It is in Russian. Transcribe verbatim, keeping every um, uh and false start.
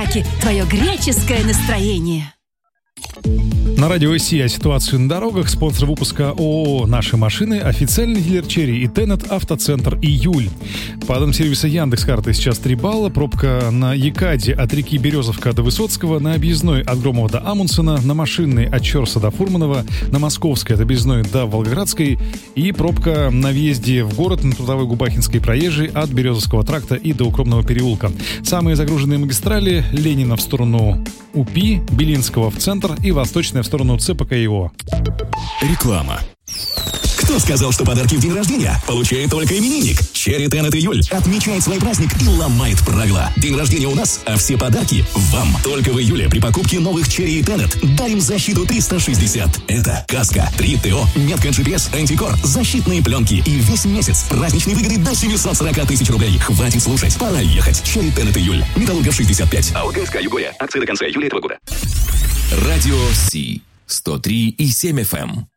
подарки твое греческое настроение. На радио Си о ситуации на дорогах. Спонсор выпуска ООО «Наши машины», официальный дилер Черри и Теннет, автоцентр «Июль». По данным сервиса Яндекс.Карты сейчас три балла. Пробка на Екаде от реки Березовка до Высоцкого, на объездной от Громова до Амундсена, на машинной от Чорса до Фурманова, на Московской от объездной до Волгоградской и пробка на въезде в город на Трудовой Губахинской проезжей от Березовского тракта и до Укромного переулка. Самые загруженные магистрали: Ленина в сторону УПИ, Белинского в центр и Восточная в сторону ЦПКИО. Реклама. Кто сказал, что подарки в день рождения получает только именинник? Черри, Теннет, Июль отмечает свой праздник и ломает правила. День рождения у нас, а все подарки вам. Только в июле при покупке новых Черри и Теннет дарим защиту триста шестьдесят. Это каска, три ТО, метка джи пи эс, антикор, защитные пленки и весь месяц праздничные выгоды до семьсот сорок тысяч рублей. Хватит слушать, пора ехать. Черри, Теннет, Июль. Металлургов шестьдесят пять. АО ГСК Югория. Акции до конца июля этого года. Радио Си. сто три и семь эф эм.